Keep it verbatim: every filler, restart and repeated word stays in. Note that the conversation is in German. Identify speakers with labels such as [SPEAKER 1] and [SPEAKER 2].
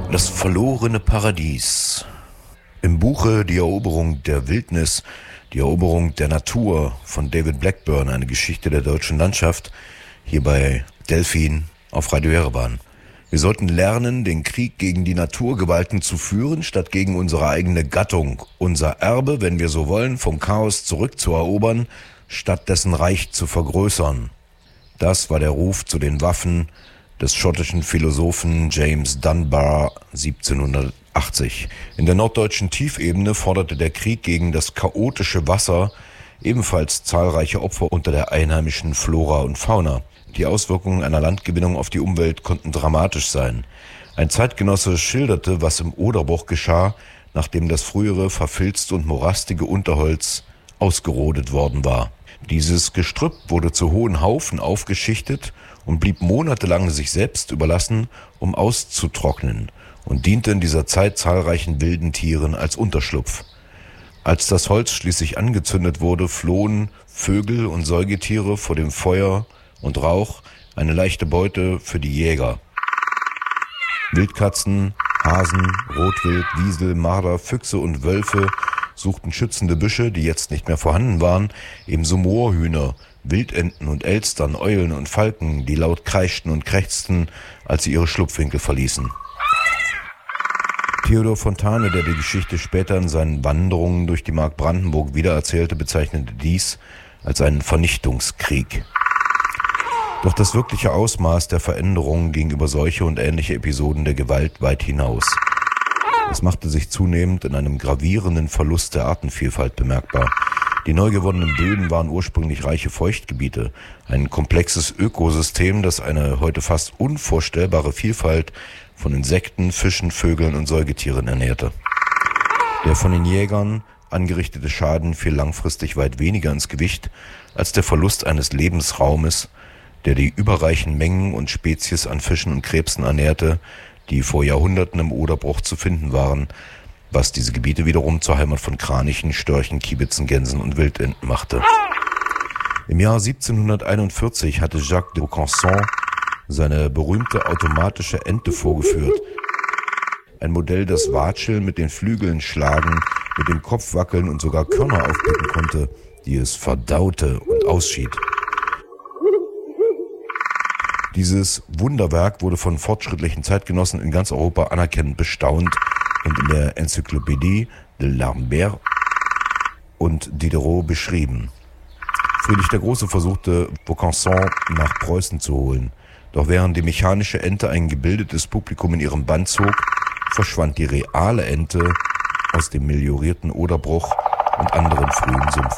[SPEAKER 1] Das verlorene Paradies. Im Buche Die Eroberung der Wildnis, die Eroberung der Natur von David Blackburn, eine Geschichte der deutschen Landschaft, hier bei Delfin auf Radio Jerewan. Wir sollten lernen, den Krieg gegen die Naturgewalten zu führen, statt gegen unsere eigene Gattung, unser Erbe, wenn wir so wollen, vom Chaos zurückzuerobern, statt dessen Reich zu vergrößern. Das war der Ruf zu den Waffen des schottischen Philosophen James Dunbar siebzehnhundertachtzig. In der norddeutschen Tiefebene forderte der Krieg gegen das chaotische Wasser ebenfalls zahlreiche Opfer unter der einheimischen Flora und Fauna. Die Auswirkungen einer Landgewinnung auf die Umwelt konnten dramatisch sein. Ein Zeitgenosse schilderte, was im Oderbruch geschah, nachdem das frühere verfilzte und morastige Unterholz ausgerodet worden war. Dieses Gestrüpp wurde zu hohen Haufen aufgeschichtet und blieb monatelang sich selbst überlassen, um auszutrocknen, und diente in dieser Zeit zahlreichen wilden Tieren als Unterschlupf. Als das Holz schließlich angezündet wurde, flohen Vögel und Säugetiere vor dem Feuer und Rauch, eine leichte Beute für die Jäger. Wildkatzen, Hasen, Rotwild, Wiesel, Marder, Füchse und Wölfe suchten schützende Büsche, die jetzt nicht mehr vorhanden waren, ebenso Moorhühner, Wildenten und Elstern, Eulen und Falken, die laut kreischten und krächzten, als sie ihre Schlupfwinkel verließen. Theodor Fontane, der die Geschichte später in seinen Wanderungen durch die Mark Brandenburg wiedererzählte, bezeichnete dies als einen Vernichtungskrieg. Doch das wirkliche Ausmaß der Veränderungen gegenüber solche und ähnliche Episoden der Gewalt weit hinaus. Es machte sich zunehmend in einem gravierenden Verlust der Artenvielfalt bemerkbar. Die neu gewonnenen Böden waren ursprünglich reiche Feuchtgebiete, ein komplexes Ökosystem, das eine heute fast unvorstellbare Vielfalt von Insekten, Fischen, Vögeln und Säugetieren ernährte. Der von den Jägern angerichtete Schaden fiel langfristig weit weniger ins Gewicht als der Verlust eines Lebensraumes, der die überreichen Mengen und Spezies an Fischen und Krebsen ernährte, die vor Jahrhunderten im Oderbruch zu finden waren, was diese Gebiete wiederum zur Heimat von Kranichen, Störchen, Kiebitzen, Gänsen und Wildenten machte. Im Jahr siebzehnhunderteinundvierzig hatte Jacques de Vaucanson seine berühmte automatische Ente vorgeführt. Ein Modell, das Watscheln mit den Flügeln schlagen, mit dem Kopf wackeln und sogar Körner aufpicken konnte, die es verdaute und ausschied. Dieses Wunderwerk wurde von fortschrittlichen Zeitgenossen in ganz Europa anerkennend bestaunt und in der Enzyklopädie de Lambert und Diderot beschrieben. Friedrich der Große versuchte, Vaucanson nach Preußen zu holen. Doch während die mechanische Ente ein gebildetes Publikum in ihrem Bann zog, verschwand die reale Ente aus dem meliorierten Oderbruch und anderen frühen Sümpfen.